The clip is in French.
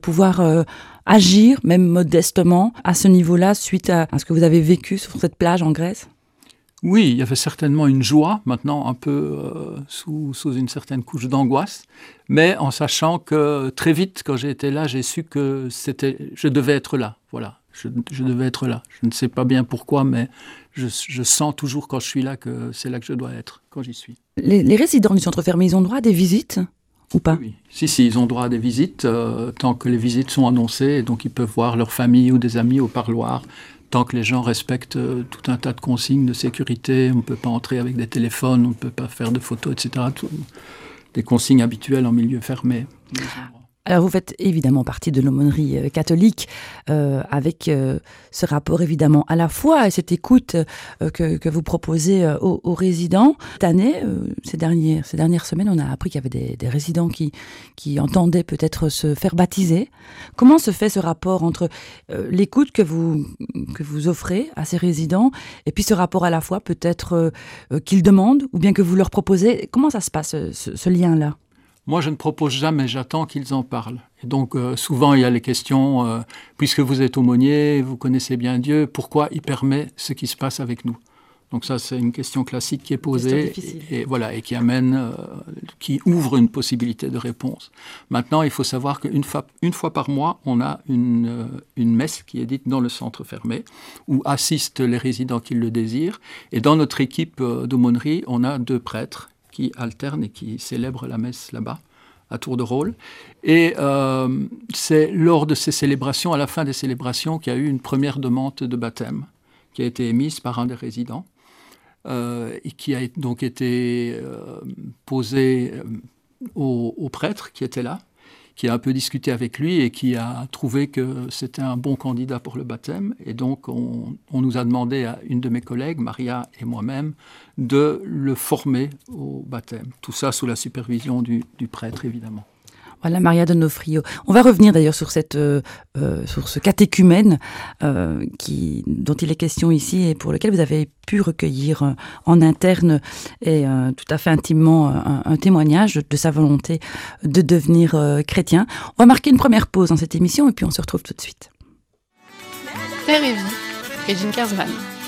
pouvoir agir, même modestement, à ce niveau-là, suite à ce que vous avez vécu sur cette plage en Grèce? Oui, il y avait certainement une joie, maintenant un peu sous une certaine couche d'angoisse, mais en sachant que très vite, quand j'ai été là, j'ai su que je devais être là. Voilà, je devais être là. Je ne sais pas bien pourquoi, mais je sens toujours quand je suis là que c'est là que je dois être, quand j'y suis. Les résidents du centre fermé, ils ont droit à des visites ou pas? Oui, si, ils ont droit à des visites, tant que les visites sont annoncées, et donc ils peuvent voir leur famille ou des amis au parloir. Tant que les gens respectent tout un tas de consignes de sécurité, on ne peut pas entrer avec des téléphones, on ne peut pas faire de photos, etc. Des consignes habituelles en milieu fermé. Alors vous faites évidemment partie de l'aumônerie catholique avec ce rapport évidemment à la foi et cette écoute que vous proposez aux résidents. Cette année, ces dernières semaines, on a appris qu'il y avait des résidents qui entendaient peut-être se faire baptiser. Comment se fait ce rapport entre l'écoute que vous offrez à ces résidents et puis ce rapport à la foi peut-être qu'ils demandent ou bien que vous leur proposez? Comment ça se passe ce lien-là? Moi, je ne propose jamais, j'attends qu'ils en parlent. Et donc, souvent, il y a les questions, puisque vous êtes aumônier, vous connaissez bien Dieu, pourquoi il permet ce qui se passe avec nous? Donc ça, c'est une question classique qui est posée et voilà, et qui ouvre une possibilité de réponse. Maintenant, il faut savoir qu'une fois par mois, on a une messe qui est dite dans le centre fermé, où assistent les résidents qui le désirent. Et dans notre équipe d'aumônerie, on a 2 prêtres qui alternent et qui célèbrent la messe là-bas, à tour de rôle. Et c'est lors de ces célébrations, à la fin des célébrations, qu'il y a eu une première demande de baptême qui a été émise par un des résidents et qui a donc été posée au prêtre qui était là, qui a un peu discuté avec lui et qui a trouvé que c'était un bon candidat pour le baptême. Et donc, on nous a demandé à une de mes collègues, Maria et moi-même, de le former au baptême. Tout ça sous la supervision du prêtre, évidemment. Voilà, Maria Donofrio. On va revenir d'ailleurs sur ce catéchumène dont il est question ici et pour lequel vous avez pu recueillir en interne et tout à fait intimement un témoignage de sa volonté de devenir chrétien. On va marquer une première pause dans cette émission et puis on se retrouve tout de suite. Terre et vie, Régine Kersman.